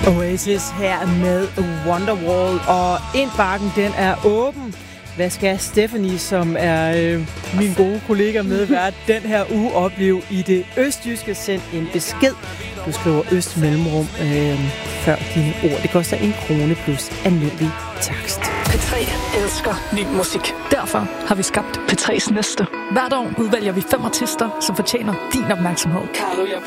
Oasis her med Wonderwall, og indbakken den er åben. Hvad skal Stephanie, som er min gode kollega medvært, den her uge opleve i det østjyske? Send en besked. Du skriver øst mellemrum før dine ord. Det koster 1 krone plus almindelig takst. P3 elsker ny musik. Derfor har vi skabt P3's næste. Hvert år udvælger vi 5 artister, som fortjener din opmærksomhed.